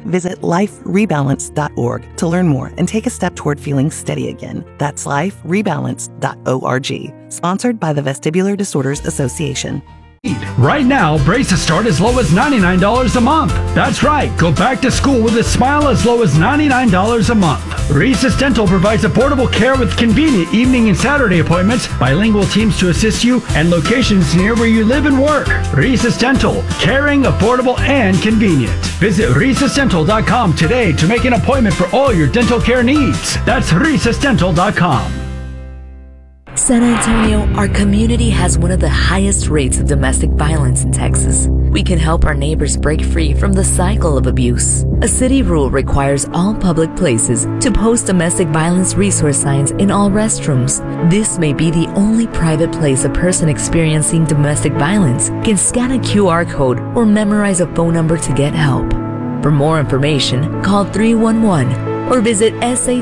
Visit liferebalance.org to learn more and take a step toward feeling steady again. That's liferebalance.org. Sponsored by the Vestibular Disorders Association. Right now, braces start as low as $99 a month. That's right, go back to school with a smile as low as $99 a month. Rhesus Dental provides affordable care with convenient evening and Saturday appointments, bilingual teams to assist you, and locations near where you live and work. Rhesus Dental, caring, affordable, and convenient. Visit rhesusdental.com today to make an appointment for all your dental care needs. That's rhesusdental.com. San Antonio, our community has one of the highest rates of domestic violence in Texas. We can help our neighbors break free from the cycle of abuse. A city rule requires all public places to post domestic violence resource signs in all restrooms. This may be the only private place a person experiencing domestic violence can scan a QR code or memorize a phone number to get help. For more information, call 311 or visit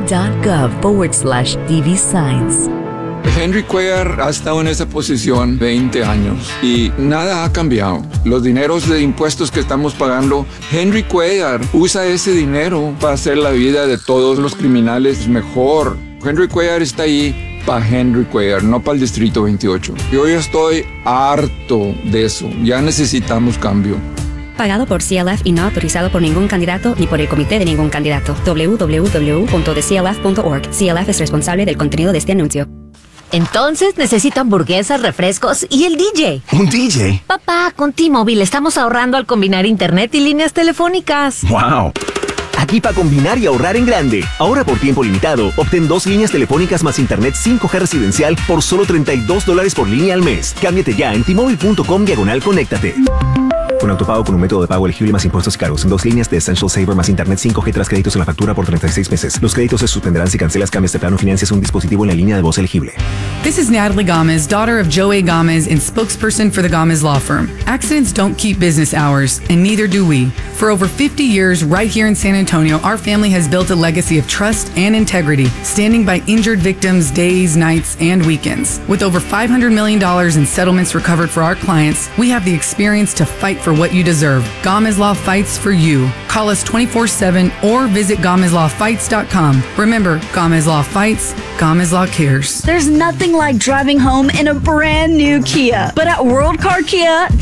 sa.gov/DV signs. Henry Cuellar ha estado en esa posición 20 años y nada ha cambiado. Los dineros de impuestos que estamos pagando, Henry Cuellar usa ese dinero para hacer la vida de todos los criminales mejor. Henry Cuellar está ahí para Henry Cuellar, no para el Distrito 28. Yo ya estoy harto de eso. Ya necesitamos cambio. Pagado por CLF y no autorizado por ningún candidato ni por el comité de ningún candidato. www.theclf.org. CLF es responsable del contenido de este anuncio. Entonces necesito hamburguesas, refrescos y el DJ. ¿Un DJ? Papá, con T-Mobile estamos ahorrando al combinar internet y líneas telefónicas. ¡Wow! Aquí para combinar y ahorrar en grande. Ahora por tiempo limitado, obtén 2 líneas telefónicas más internet 5G residencial por solo $32 por línea al mes. Cámbiate ya en T-Mobile.com/conéctate. Con autopago con un método de pago elegible más impuestos cargos. En 2 líneas de Essential Saver más internet 5G tras créditos en la factura por 36 meses. Los créditos se suspenderán si cancelas, cambias de plano, financias un dispositivo en la línea de voz elegible. This is Natalie Gomez, daughter of Joey Gomez and spokesperson for the Gomez Law Firm. Accidents don't keep business hours, and neither do we. For over 50 years, right here in San Antonio, our family has built a legacy of trust and integrity, standing by injured victims days, nights, and weekends. With over $500 million in settlements recovered for our clients, we have the experience to fight for what you deserve. Gomez Law fights for you. Call us 24/7 or visit GomezLawFights.com. Remember, Gomez Law fights, Gomez Law cares. There's nothing like driving home in a brand new Kia. But at World Car Kia,